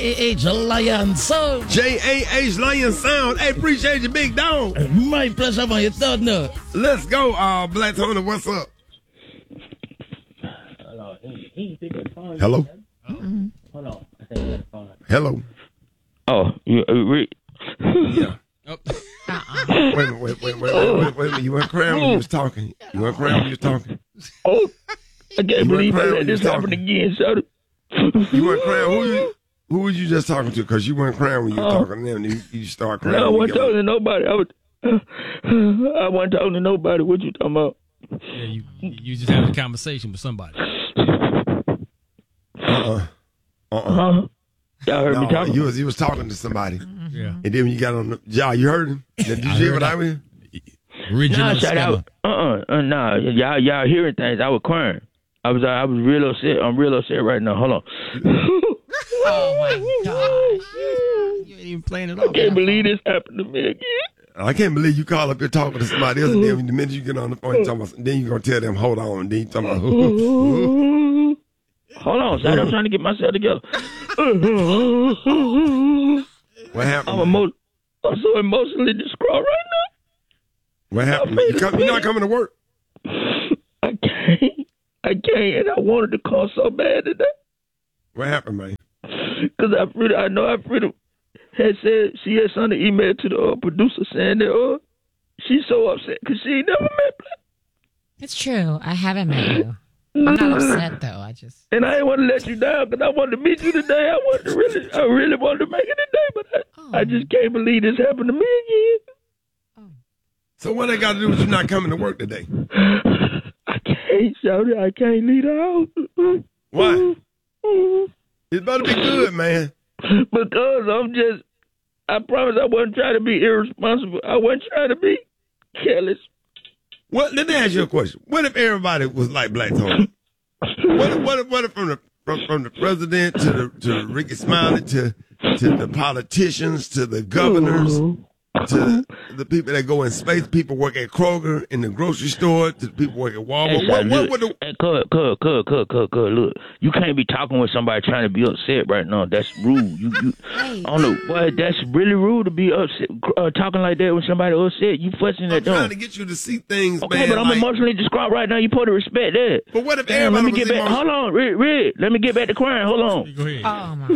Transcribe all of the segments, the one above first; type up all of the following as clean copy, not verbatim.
J-A-H Lion Sound. J-A-H Lion Sound. Hey, appreciate you, big dog. My pleasure, man. You thought no. Let's go, Black Tony. What's up? Hello? Mm-hmm. Hold on. Hello? Oh, you Yeah. Oh. Wait a minute. You weren't crying when you was talking. Oh, I can't believe I let this happen again, Shawty. You weren't crying. Who was you just talking to? Because you weren't crying when you were talking to them. You start crying. No, I wasn't talking to nobody. I wasn't talking to nobody. What you talking about? Yeah, you just having a conversation with somebody. Y'all heard me talking? You was talking to somebody. Yeah. And then when you got on the you heard him? Did you hear what I mean? Original scammer. Nah. Y'all hearing things. I was crying. I was real upset. I'm real upset right now. Hold on. Oh my gosh. You ain't even playing it off. I can't believe this happened to me again. I can't believe you call up here talking to somebody else, and then the minute you get on the phone, then you're going to tell them, hold on, and then you talking about, Hold on, son. I'm trying to get myself together. What happened? I'm so emotionally distraught right now. What happened? You're not coming to work? I can't, and I wanted to call so bad today. What happened, man? Because I know Frida had said she had sent an email to the producer saying that she's so upset because she ain't never met Black. It's true. I haven't met you. I'm not upset though. And I didn't want to let you down because I wanted to meet you today. I really wanted to make it today, but I just can't believe this happened to me again. So what they got to do with you not coming to work today? I can't, Shawty. I can't leave the house. Why? It's about to be good, man. Because I promise I wasn't trying to be irresponsible. I wasn't trying to be careless. Well, let me ask you a question. What if everybody was like Black Tony? What if from the president to Ricky Smiley to the politicians to the governors to the people that go in space, people work at Kroger in the grocery store, to the people work at Walmart. Look, you can't be talking with somebody trying to be upset right now. That's rude. I don't know, boy, that's really rude to be upset, talking like that when somebody upset. You fussing at them. I'm trying to get you to see things, okay, man. But I'm emotionally distraught right now. You supposed to respect that. But what if Let me everybody get back. Hold on, Red. Let me get back to crying. Hold on. Go ahead.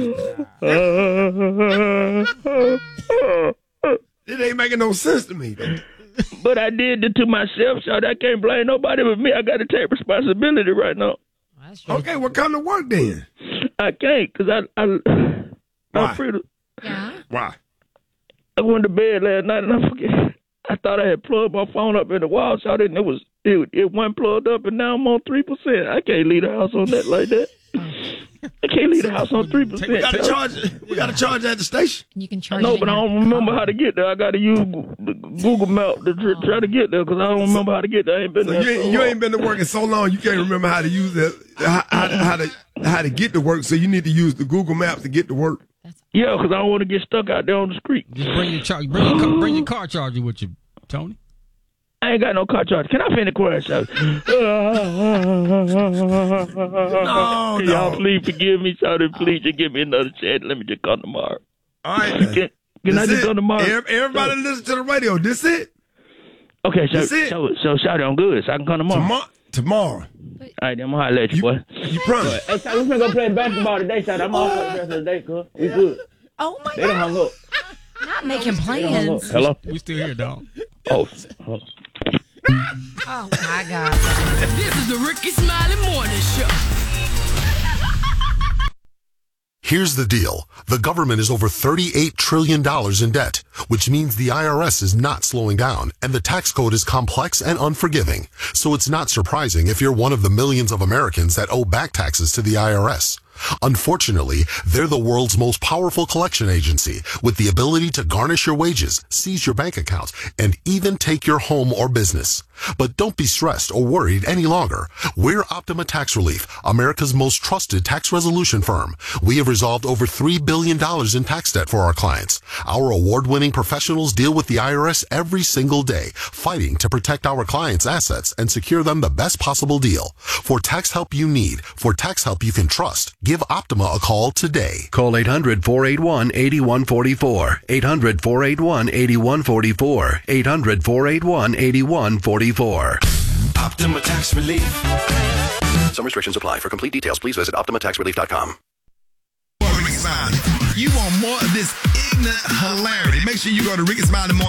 Oh my God. It ain't making no sense to me, though. But I did it to myself, so I can't blame nobody but me. I got to take responsibility right now. Okay, well, come to work then. I can't, because I'm free to. Yeah. Why? I went to bed last night and I forget. I thought I had plugged my phone up in the wall, so it wasn't plugged up, and now I'm on 3%. I can't leave the house on that like that. I can't leave the house on 3%. We got to charge at the station. You can charge. No, but I don't remember how to get there. I got to use the Google Map to try to get there because I don't remember how to get there. I ain't been there. You ain't been to work in so long. You can't remember how to use it, how to get to work. So you need to use the Google Maps to get to work. Yeah, because I don't want to get stuck out there on the street. Just bring your car charger with you, Tony. I ain't got no car charger. Can I finish crying, No. Y'all please forgive me, Shawty. Please just give me another chance. Let me just come tomorrow. All right. Can I just come tomorrow? Everybody listen to the radio. This it? Okay, That's it. so Shawty, I'm good. So I can come tomorrow. Tomorrow. All right, then I'm going to let you, boy. You promise? Hey, Shawty, we're going to go play basketball today, Shawty. I'm off for the rest of the day, cuz. We good. Oh my They done God. hung up. Not making plans. Hello? We still here, dog. Oh, hold on. Oh my God. This is the Ricky Smiley Morning Show. Here's the deal. The government is over $38 trillion in debt, which means the IRS is not slowing down, and the tax code is complex and unforgiving. So it's not surprising if you're one of the millions of Americans that owe back taxes to the IRS. Unfortunately, they're the world's most powerful collection agency with the ability to garnish your wages, seize your bank accounts, and even take your home or business. But don't be stressed or worried any longer. We're Optima Tax Relief, America's most trusted tax resolution firm. We have resolved over $3 billion in tax debt for our clients. Our award-winning professionals deal with the IRS every single day, fighting to protect our clients' assets and secure them the best possible deal. For tax help you need, for tax help you can trust, Give Optima a call today. Call 800-481-8144. 800-481-8144. 800-481-8144. Optima Tax Relief. Some restrictions apply. For complete details, please visit OptimaTaxRelief.com. You want more of this ignorant hilarity? Make sure you go to Ricky Smiley Morning.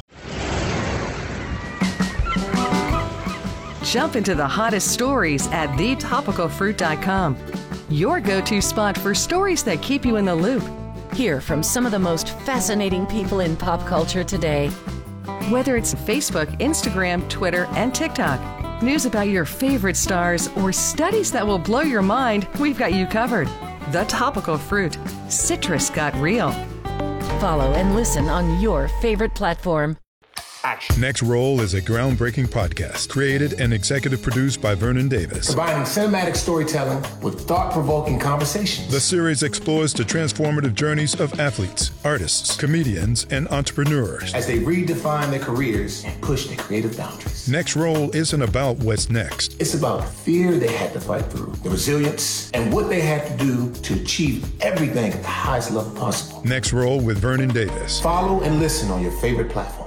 Jump into the hottest stories at thetopicalfruit.com. Your go-to spot for stories that keep you in the loop. Hear from some of the most fascinating people in pop culture today. Whether it's Facebook, Instagram, Twitter, and TikTok, news about your favorite stars, or studies that will blow your mind, we've got you covered. The Topical Fruit. Citrus got real. Follow and listen on your favorite platform. Next Roll is a groundbreaking podcast created and executive produced by Vernon Davis. Combining cinematic storytelling with thought-provoking conversations. The series explores the transformative journeys of athletes, artists, comedians, and entrepreneurs as they redefine their careers and push their creative boundaries. Next Roll isn't about what's next. It's about the fear they had to fight through, the resilience, and what they had to do to achieve everything at the highest level possible. Next Roll with Vernon Davis. Follow and listen on your favorite platform.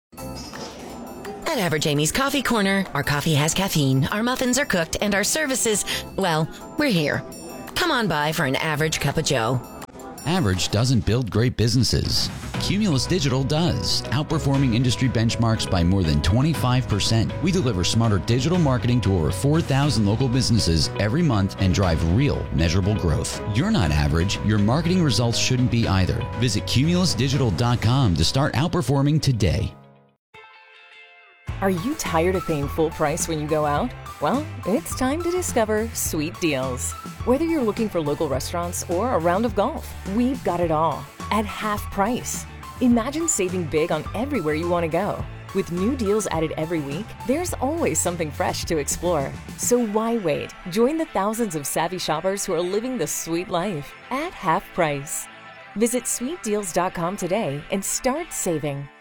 At Average Amy's Coffee Corner, our coffee has caffeine, our muffins are cooked, and our services, well, we're here. Come on by for an average cup of joe. Average doesn't build great businesses. Cumulus Digital does, outperforming industry benchmarks by more than 25%. We deliver smarter digital marketing to over 4,000 local businesses every month and drive real, measurable growth. You're not average. Your marketing results shouldn't be either. Visit cumulusdigital.com to start outperforming today. Are you tired of paying full price when you go out? Well, it's time to discover Sweet Deals. Whether you're looking for local restaurants or a round of golf, we've got it all at half price. Imagine saving big on everywhere you want to go. With new deals added every week, there's always something fresh to explore. So why wait? Join the thousands of savvy shoppers who are living the sweet life at half price. Visit sweetdeals.com today and start saving.